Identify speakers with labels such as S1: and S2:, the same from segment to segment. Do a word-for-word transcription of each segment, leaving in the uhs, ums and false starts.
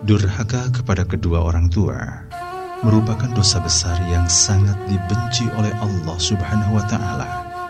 S1: Durhaka kepada kedua orang tua merupakan dosa besar yang sangat dibenci oleh Allah Subhanahu wa Ta'ala.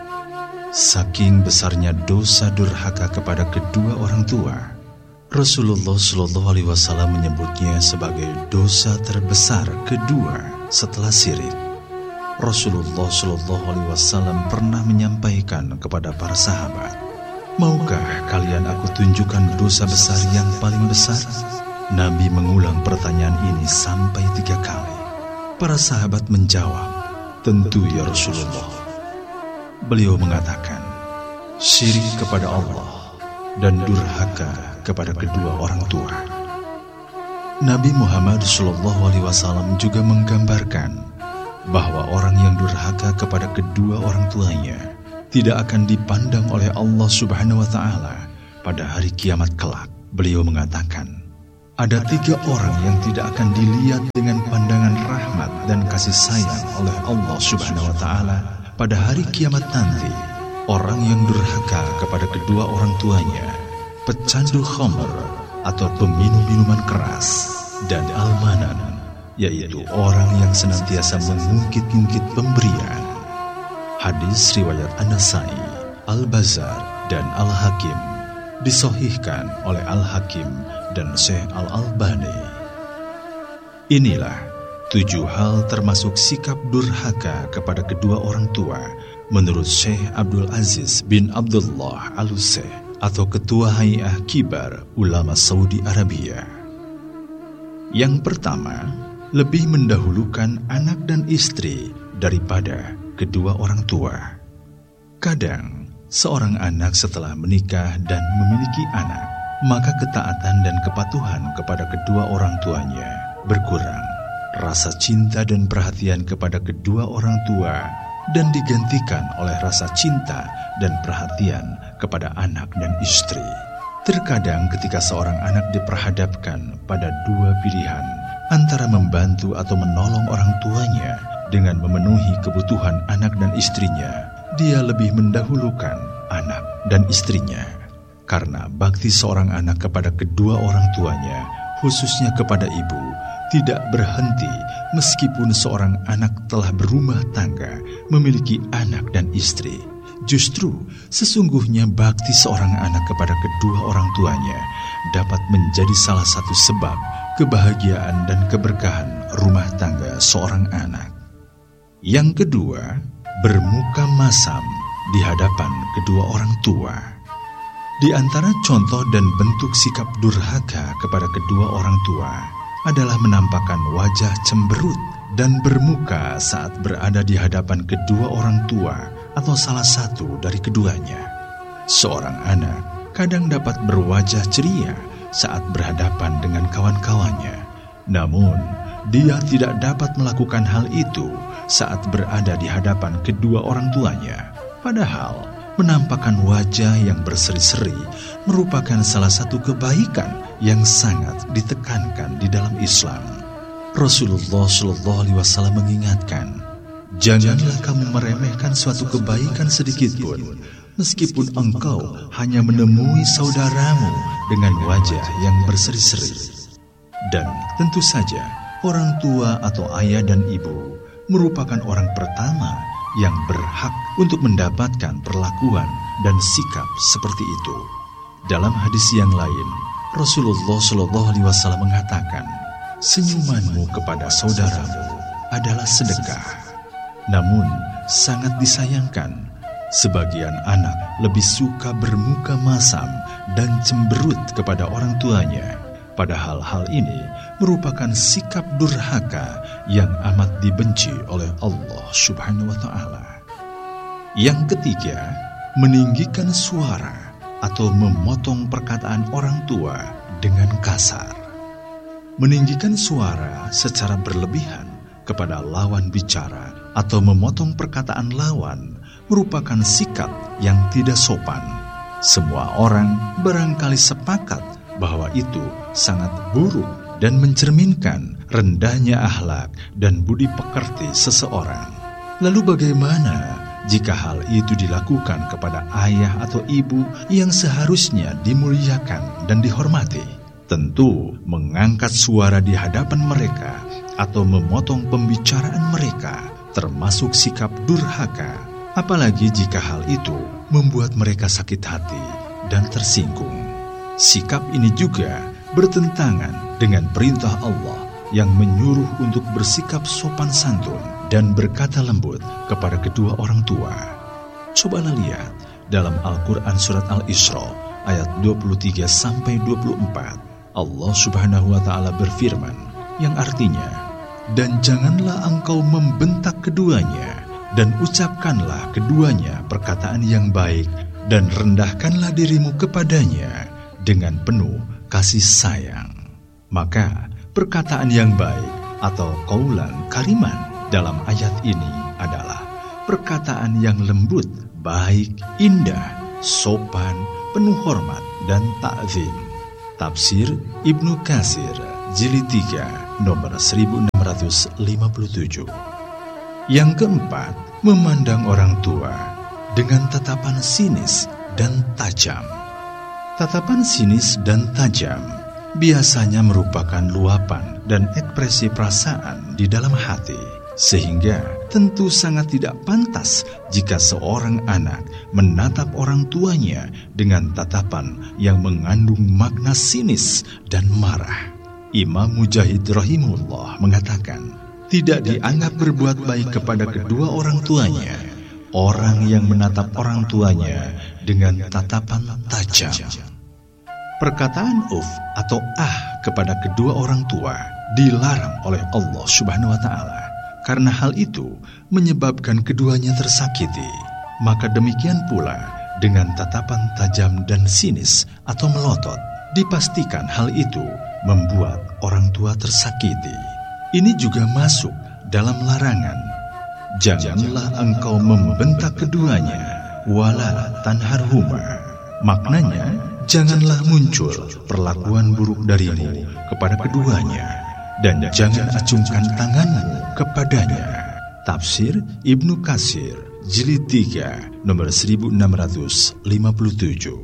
S1: Saking besarnya dosa durhaka kepada kedua orang tua, Rasulullah Shallallahu Alaihi Wasallam menyebutnya sebagai dosa terbesar kedua setelah syirik. Rasulullah Shallallahu Alaihi Wasallam pernah menyampaikan kepada para sahabat, "Maukah kalian aku tunjukkan dosa besar yang paling besar?" Nabi mengulang pertanyaan ini sampai tiga kali. Para sahabat menjawab, "Tentu ya Rasulullah." Beliau mengatakan, "Syirik kepada Allah dan durhaka kepada kedua orang tua." Nabi Muhammad shallallahu alaihi wasallam juga menggambarkan bahwa orang yang durhaka kepada kedua orang tuanya tidak akan dipandang oleh Allah Subhanahu wa Ta'ala pada hari kiamat kelak. Beliau mengatakan, ada tiga orang yang tidak akan dilihat dengan pandangan rahmat dan kasih sayang oleh Allah Subhanahu wa Ta'ala pada hari kiamat nanti. Orang yang durhaka kepada kedua orang tuanya, pecandu khamr atau peminum minuman keras, dan almanan, yaitu orang yang senantiasa mengungkit-ungkit pemberian. Hadis riwayat An-Nasai, Al-Bazar, dan Al-Hakim, disahihkan oleh Al-Hakim dan Syekh Al-Albani. Inilah tujuh hal termasuk sikap durhaka kepada kedua orang tua menurut Syekh Abdul Aziz bin Abdullah Al-Utseh atau Ketua Hay'ah Kibar Ulama Saudi Arabia. Yang pertama, lebih mendahulukan anak dan istri daripada kedua orang tua. Kadang seorang anak setelah menikah dan memiliki anak, maka ketaatan dan kepatuhan kepada kedua orang tuanya berkurang. Rasa cinta dan perhatian kepada kedua orang tua dan digantikan oleh rasa cinta dan perhatian kepada anak dan istri. Terkadang ketika seorang anak diperhadapkan pada dua pilihan antara membantu atau menolong orang tuanya dengan memenuhi kebutuhan anak dan istrinya, dia lebih mendahulukan anak dan istrinya. Karena bakti seorang anak kepada kedua orang tuanya, khususnya kepada ibu, tidak berhenti meskipun seorang anak telah berumah tangga, memiliki anak dan istri. Justru sesungguhnya bakti seorang anak kepada kedua orang tuanya dapat menjadi salah satu sebab kebahagiaan dan keberkahan rumah tangga seorang anak. Yang kedua, bermuka masam di hadapan kedua orang tua. Di antara contoh dan bentuk sikap durhaka kepada kedua orang tua adalah menampakkan wajah cemberut dan bermuka saat berada di hadapan kedua orang tua atau salah satu dari keduanya. Seorang anak kadang dapat berwajah ceria saat berhadapan dengan kawan-kawannya, namun dia tidak dapat melakukan hal itu saat berada di hadapan kedua orang tuanya. Padahal menampakkan wajah yang berseri-seri merupakan salah satu kebaikan yang sangat ditekankan di dalam Islam. Rasulullah Shallallahu Alaihi Wasallam mengingatkan, janganlah kamu meremehkan suatu kebaikan sedikit pun, meskipun engkau hanya menemui saudaramu dengan wajah yang berseri-seri. Dan tentu saja orang tua atau ayah dan ibu merupakan orang pertama yang berhak untuk mendapatkan perlakuan dan sikap seperti itu. Dalam hadis yang lain, Rasulullah Shallallahu Alaihi Wasallam mengatakan, senyumanmu kepada saudaramu adalah sedekah. Namun sangat disayangkan, sebagian anak lebih suka bermuka masam dan cemberut kepada orang tuanya. Padahal hal ini merupakan sikap durhaka yang amat dibenci oleh Allah Subhanahu wa Ta'ala. Yang ketiga, meninggikan suara atau memotong perkataan orang tua dengan kasar. Meninggikan suara secara berlebihan kepada lawan bicara atau memotong perkataan lawan merupakan sikap yang tidak sopan. Semua orang barangkali sepakat bahwa itu sangat buruk dan mencerminkan rendahnya akhlak dan budi pekerti seseorang. Lalu bagaimana jika hal itu dilakukan kepada ayah atau ibu yang seharusnya dimuliakan dan dihormati? Tentu mengangkat suara di hadapan mereka atau memotong pembicaraan mereka termasuk sikap durhaka, apalagi jika hal itu membuat mereka sakit hati dan tersinggung. Sikap ini juga bertentangan dengan perintah Allah yang menyuruh untuk bersikap sopan santun dan berkata lembut kepada kedua orang tua. Cobalah lihat dalam Al-Quran Surat Al-Isra ayat dua puluh tiga sampai dua puluh empat. Allah Subhanahu wa Ta'ala berfirman, yang artinya, dan janganlah engkau membentak keduanya, dan ucapkanlah keduanya perkataan yang baik, dan rendahkanlah dirimu kepadanya dengan penuh kasih sayang. Maka perkataan yang baik atau qaulan kariman dalam ayat ini adalah perkataan yang lembut, baik, indah, sopan, penuh hormat dan ta'zim. Tafsir Ibnu Katsir jilid tiga nomor seribu enam ratus lima puluh tujuh. Yang keempat, memandang orang tua dengan tatapan sinis dan tajam. Tatapan sinis dan tajam biasanya merupakan luapan dan ekspresi perasaan di dalam hati, sehingga tentu sangat tidak pantas jika seorang anak menatap orang tuanya dengan tatapan yang mengandung makna sinis dan marah. Imam Mujahid rahimahullah mengatakan, tidak dianggap berbuat baik kepada kedua orang tuanya orang yang menatap orang tuanya dengan tatapan tajam. Perkataan uf atau ah kepada kedua orang tua dilarang oleh Allah Subhanahu wa Ta'ala, karena hal itu menyebabkan keduanya tersakiti. Maka demikian pula dengan tatapan tajam dan sinis atau melotot, dipastikan hal itu membuat orang tua tersakiti. Ini juga masuk dalam larangan, janganlah engkau membentak keduanya, wala tanharhuma. Maknanya, janganlah muncul perlakuan buruk darimu kepada keduanya, dan jangan acungkan tanganmu kepadanya. Tafsir Ibnu Katsir jilid tiga nomor seribu enam ratus lima puluh tujuh.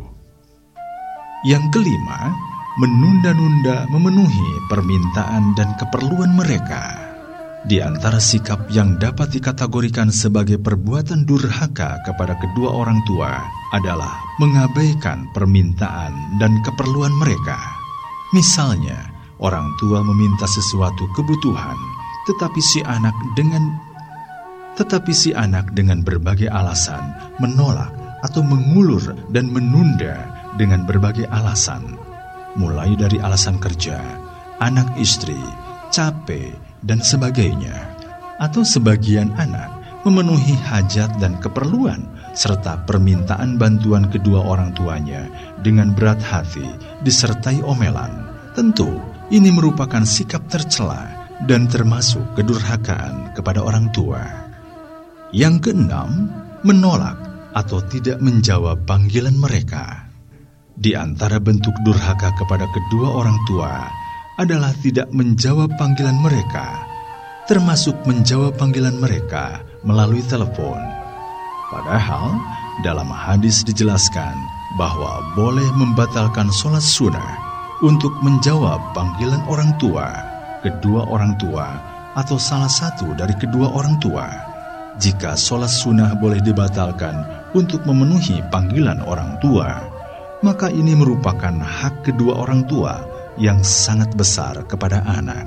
S1: Yang kelima, menunda-nunda memenuhi permintaan dan keperluan mereka. Di antara sikap yang dapat dikategorikan sebagai perbuatan durhaka kepada kedua orang tua adalah mengabaikan permintaan dan keperluan mereka. Misalnya, orang tua meminta sesuatu kebutuhan, tetapi si anak dengan tetapi si anak dengan berbagai alasan menolak atau mengulur dan menunda dengan berbagai alasan, mulai dari alasan kerja, anak istri, capek, dan sebagainya. Atau sebagian anak memenuhi hajat dan keperluan serta permintaan bantuan kedua orang tuanya dengan berat hati disertai omelan. Tentu ini merupakan sikap tercela dan termasuk kedurhakaan kepada orang tua. Yang keenam, menolak atau tidak menjawab panggilan mereka. Di antara bentuk durhaka kepada kedua orang tua adalah tidak menjawab panggilan mereka, termasuk menjawab panggilan mereka melalui telepon. Padahal dalam hadis dijelaskan bahwa boleh membatalkan sholat sunnah untuk menjawab panggilan orang tua, kedua orang tua, atau salah satu dari kedua orang tua. Jika sholat sunnah boleh dibatalkan untuk memenuhi panggilan orang tua, maka ini merupakan hak kedua orang tua yang sangat besar kepada anak.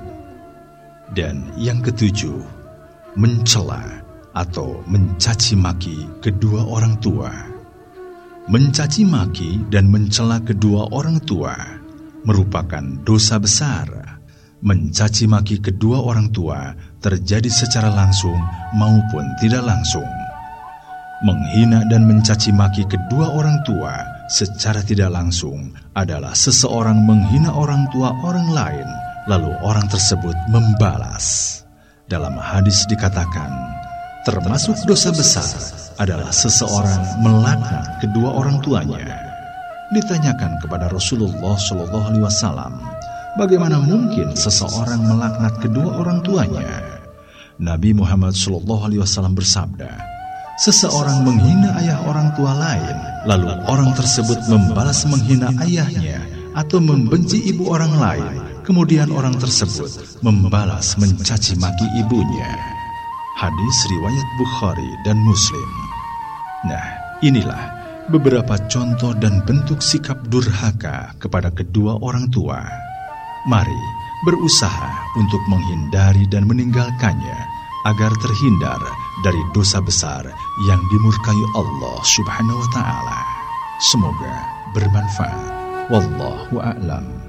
S1: Dan yang ketujuh, mencela atau mencaci maki kedua orang tua. Mencaci maki dan mencela kedua orang tua merupakan dosa besar. Mencaci maki kedua orang tua terjadi secara langsung maupun tidak langsung. Menghina dan mencaci maki kedua orang tua secara tidak langsung adalah seseorang menghina orang tua orang lain, lalu orang tersebut membalas. Dalam hadis dikatakan, termasuk dosa besar adalah seseorang melaknat kedua orang tuanya. Ditanyakan kepada Rasulullah shallallahu alaihi wasallam, bagaimana mungkin seseorang melaknat kedua orang tuanya? Nabi Muhammad shallallahu alaihi wasallam bersabda, seseorang menghina ayah orang tua lain, lalu orang tersebut membalas menghina ayahnya atau membenci ibu orang lain, kemudian orang tersebut membalas mencaci maki ibunya. Hadis riwayat Bukhari dan Muslim. Nah, inilah beberapa contoh dan bentuk sikap durhaka kepada kedua orang tua. Mari berusaha untuk menghindari dan meninggalkannya agar terhindar dari dosa besar yang dimurkai Allah Subhanahu wa taala. Semoga bermanfaat. Wallahu a'lam.